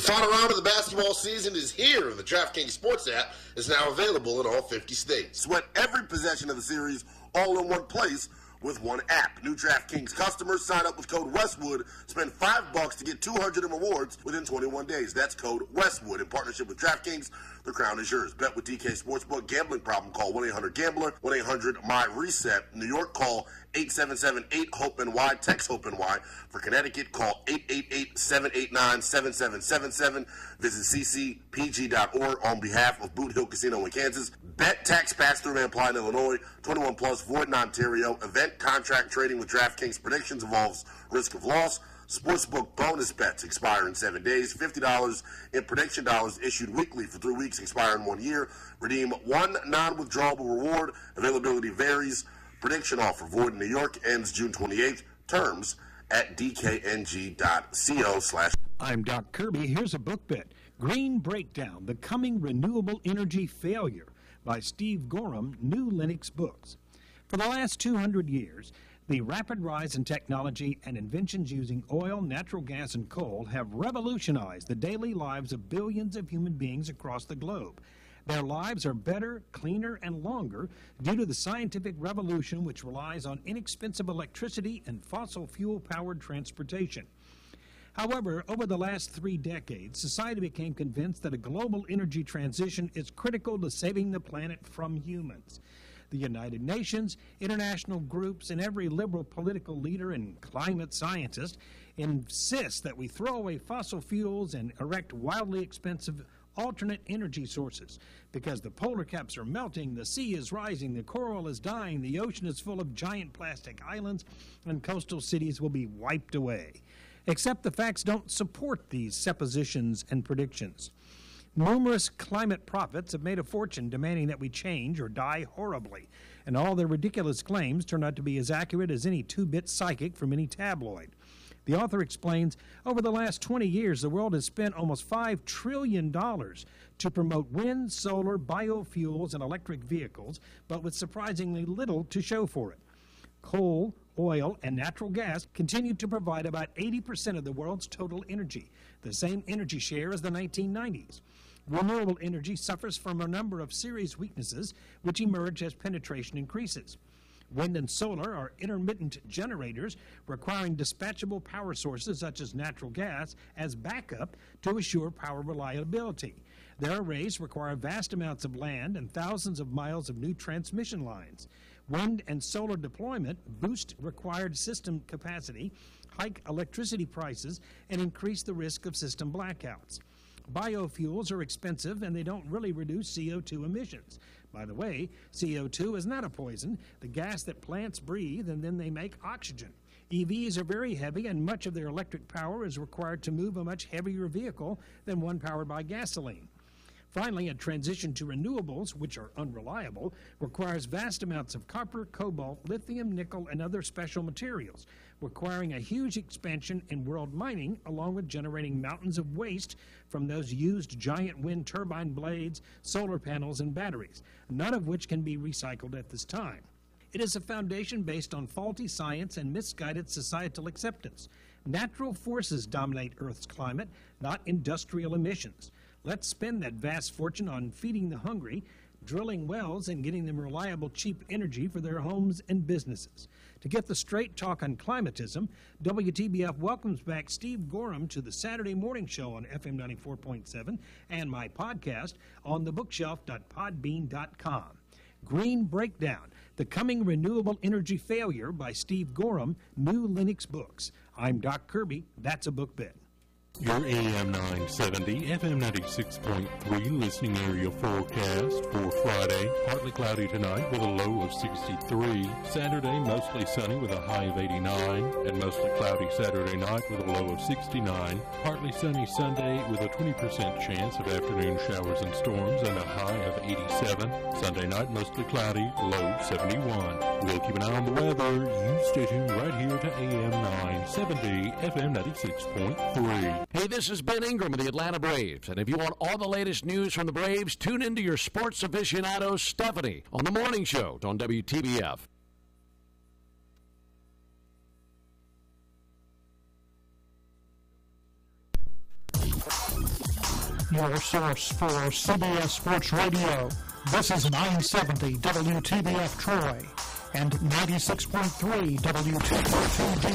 final round of the basketball season is here, and the DraftKings Sports app is now available in all 50 states. Sweat every possession of the series all in one place with one app. New DraftKings customers sign up with code Westwood. Spend $5 to get $200 in rewards within 21 days. That's code Westwood in partnership with DraftKings. The crown is yours. Bet with DK Sportsbook. Gambling problem? Call 1-800-GAMBLER. 1-800-MY-RESET. New York, call 877-8-HOPE-NY. Text HOPE-NY. For Connecticut, call 888-789-7777. Visit ccpg.org on behalf of Boot Hill Casino in Kansas. Bet, tax, pass-through may apply in Illinois. 21 plus, void in Ontario. Event contract trading with DraftKings predictions involves risk of loss. Sportsbook bonus bets expire in 7 days. $50 in prediction dollars issued weekly for 3 weeks, expire in 1 year. Redeem one non-withdrawable reward. Availability varies. Prediction offer void in New York, ends June 28th. Terms at dkng.co/. I'm Doc Kirby. Here's a book bit. Green Breakdown, The Coming Renewable Energy Failure by Steve Gorham, New Lenox Books. For the last 200 years, the rapid rise in technology and inventions using oil, natural gas, and coal have revolutionized the daily lives of billions of human beings across the globe. Their lives are better, cleaner, and longer due to the scientific revolution which relies on inexpensive electricity and fossil fuel-powered transportation. However, over the last 3 decades, society became convinced that a global energy transition is critical to saving the planet from humans. The United Nations, international groups, and every liberal political leader and climate scientist insist that we throw away fossil fuels and erect wildly expensive alternate energy sources because the polar caps are melting, the sea is rising, the coral is dying, the ocean is full of giant plastic islands, and coastal cities will be wiped away. Except the facts don't support these suppositions and predictions. Numerous climate prophets have made a fortune demanding that we change or die horribly, and all their ridiculous claims turn out to be as accurate as any 2-bit psychic from any tabloid. The author explains, over the last 20 years, the world has spent almost $5 trillion to promote wind, solar, biofuels, and electric vehicles, but with surprisingly little to show for it. Coal, oil, and natural gas continue to provide about 80% of the world's total energy, the same energy share as the 1990s. Renewable energy suffers from a number of serious weaknesses which emerge as penetration increases. Wind and solar are intermittent generators requiring dispatchable power sources such as natural gas as backup to assure power reliability. Their arrays require vast amounts of land and thousands of miles of new transmission lines. Wind and solar deployment boost required system capacity, hike electricity prices, and increase the risk of system blackouts. Biofuels are expensive and they don't really reduce CO2 emissions. By the way, CO2 is not a poison, the gas that plants breathe, and then they make oxygen. EVs are very heavy and much of their electric power is required to move a much heavier vehicle than one powered by gasoline. Finally, a transition to renewables, which are unreliable, requires vast amounts of copper, cobalt, lithium, nickel, and other special materials, requiring a huge expansion in world mining, along with generating mountains of waste from those used giant wind turbine blades, solar panels, and batteries, none of which can be recycled at this time. It is a foundation based on faulty science and misguided societal acceptance. Natural forces dominate Earth's climate, not industrial emissions. Let's spend that vast fortune on feeding the hungry, drilling wells, and getting them reliable, cheap energy for their homes and businesses. To get the straight talk on climatism, WTBF welcomes back Steve Gorham to the Saturday Morning Show on FM 94.7 and my podcast on thebookshelf.podbean.com. Green Breakdown, The Coming Renewable Energy Failure by Steve Gorham, New Lenox Books. I'm Doc Kirby. That's a book bit. Your AM 970, FM 96.3 listening area forecast for Friday. Partly cloudy tonight with a low of 63. Saturday, mostly sunny with a high of 89. And mostly cloudy Saturday night with a low of 69. Partly sunny Sunday with a 20% chance of afternoon showers and storms and a high of 87. Sunday night, mostly cloudy, low 71. We'll keep an eye on the weather. You stay tuned right here to AM 970, FM 96.3. Hey, this is Ben Ingram of the Atlanta Braves, and if you want all the latest news from the Braves, tune into your sports aficionado, Stephanie, on The Morning Show on WTBF. your source for CBS Sports Radio. This is 970 WTBF Troy and 96.3 WTBF